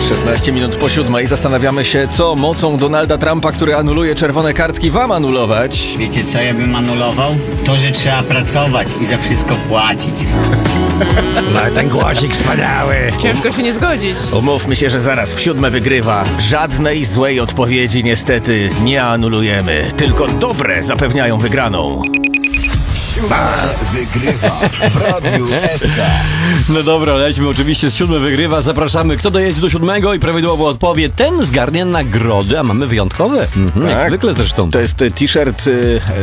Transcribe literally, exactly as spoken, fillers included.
szesnaście minut po siódmej. Zastanawiamy się, co mocą Donalda Trumpa, który anuluje czerwone kartki, wam anulować. Wiecie, co ja bym anulował? To, że trzeba pracować i za wszystko płacić. No ten głosik wspaniały. Ciężko się nie zgodzić. Umówmy się, że zaraz w siódme wygrywa. Żadnej złej odpowiedzi niestety nie anulujemy. Tylko dobre zapewniają wygraną. Siódme wygrywa w Radiu S K. No dobra, lećmy oczywiście z siódme wygrywa. Zapraszamy, kto dojedzie do siódmego i prawidłowo odpowie, ten zgarnie nagrody, a mamy wyjątkowe. Mhm, Tak. Jak zwykle zresztą. To jest t-shirt y,